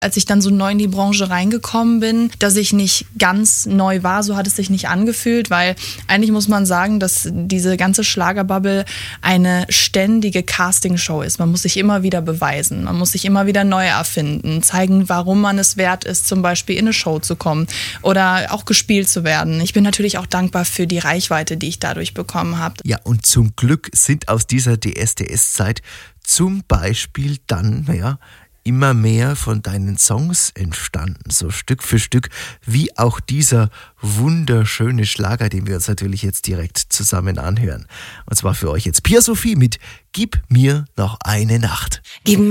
Als ich dann so neu in die Branche reingekommen bin, dass ich nicht ganz neu war, so hat es sich nicht angefühlt, weil eigentlich muss man sagen, dass diese ganze Schlagerbubble eine ständige Castingshow ist. Man muss sich immer wieder beweisen, man muss sich immer wieder neu erfinden, zeigen, warum man es wert ist, zum Beispiel in eine Show zu kommen oder auch gespielt zu werden. Ich bin natürlich auch dankbar für die Reichweite, die ich dadurch bekommen habe. Ja, und zum Glück sind aus dieser DSDS-Zeit zum Beispiel dann, immer mehr von deinen Songs entstanden, so Stück für Stück, wie auch dieser wunderschöne Schlager, den wir uns natürlich jetzt direkt zusammen anhören. Und zwar für euch jetzt Pia Sophie mit Gib mir noch eine Nacht. Gib